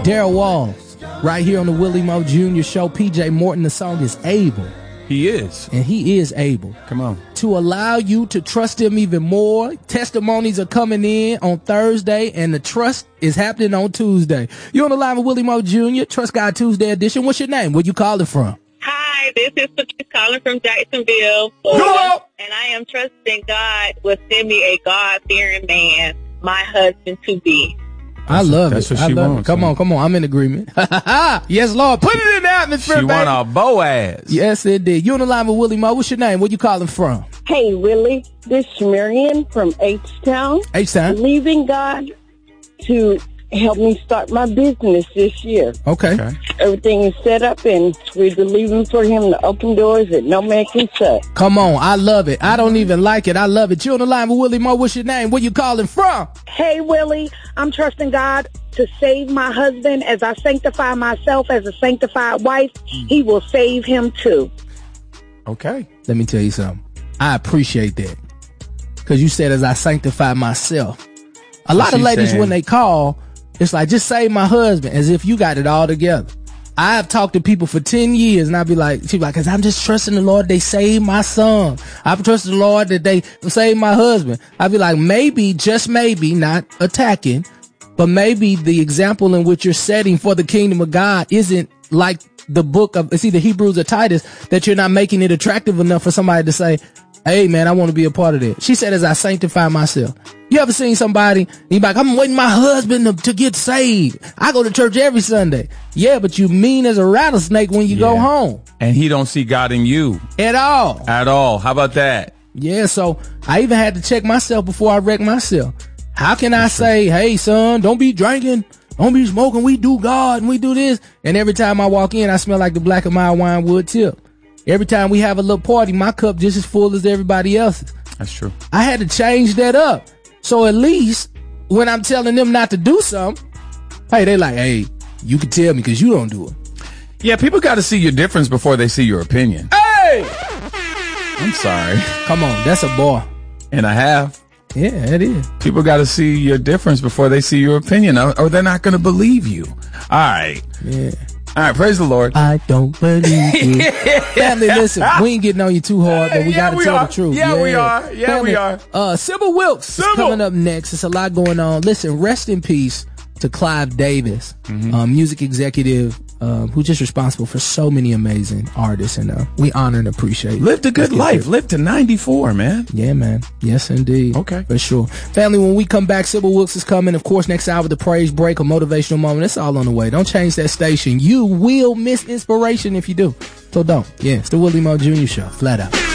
Darryl Walls, right here on the Willie Moe Jr. Show. PJ Morton, the song is Able. He is. And he is able. Come on. To allow you to trust him even more. Testimonies are coming in on Thursday, and the trust is happening on Tuesday. You're on the line with Willie Moe Jr., Trust God Tuesday edition. What's your name? Where you calling from? Hi, this is Patrice calling from Jacksonville, Florida, and I am trusting God will send me a God-fearing man, my husband-to-be. I love That's it. what she wants. Come on. I'm in agreement. Yes, Lord. Put it in the atmosphere, She baby. want a Boaz. Yes, it did. You on the line with Willie Moe. What's your name? Where you calling from? Hey, Willie. This is Marion from H-Town. H-Town. Believing God to help me start my business this year. Okay. Everything is set up, and we're believing for him to open doors that no man can shut. Come on. I love it. I don't even like it. I love it. You on the line with Willie Moe. What's your name? Where you calling from? Hey, Willie, I'm trusting God to save my husband as I sanctify myself as a sanctified wife. He will save him too. Okay. Let me tell you something. I appreciate that. Because you said as I sanctify myself. A lot of ladies, when they call, it's like, just save my husband, as if you got it all together. I have talked to people for 10 years, and she'd be like, because I'm just trusting the Lord, they saved my son. I've trusted the Lord that they saved my husband. I'd be like, maybe, just maybe, not attacking, but maybe the example in which you're setting for the kingdom of God isn't like the book of, it's either Hebrews or Titus, that you're not making it attractive enough for somebody to say, hey man, I want to be a part of that. She said, as I sanctify myself. You ever seen somebody, you like, I'm waiting my husband to get saved. I go to church every Sunday. Yeah, but you mean as a rattlesnake when you go home. And he don't see God in you. At all. At all. How about that? Yeah, so I even had to check myself before I wrecked myself. How can I say, hey son, don't be drinking, don't be smoking, we do God and we do this. And every time I walk in, I smell like the Black & Mild wine wood tip. Every time we have a little party, my cup just as full as everybody else's. That's true. I had to change that up. So at least when I'm telling them not to do something, hey, they like, hey, you can tell me because you don't do it. Yeah, people got to see your difference before they see your opinion. Hey! I'm sorry. Come on, that's a bar. And I have. Yeah, it is. People got to see your difference before they see your opinion, or they're not going to believe you. All right. Yeah. All right, praise the Lord. I don't believe you. Family, listen, we ain't getting on you too hard, but we got to tell the truth. Yeah, we are. Yeah, Family, we are. Sybil Wilkes is coming up next. It's a lot going on. Listen, rest in peace to Clive Davis, music executive, who's just responsible for so many amazing artists, and we honor and appreciate. Lived a good life. Lived to 94, man. Yeah, man. Yes, indeed. Okay. For sure. Family, when we come back, Sybil Wilkes is coming. Of course, next hour, the praise break, a motivational moment. It's all on the way. Don't change that station. You will miss inspiration if you do. So don't. Yeah, it's the Willie Moe Jr. Show. Flat out.